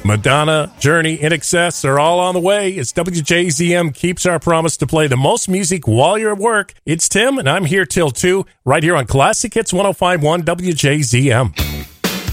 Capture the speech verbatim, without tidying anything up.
Madonna, Journey, I N X S are all on the way as W J Z M keeps our promise to play the most music while you're at work. It's Tim, and I'm here till two, right here on Classic Hits one oh five point one W J Z M.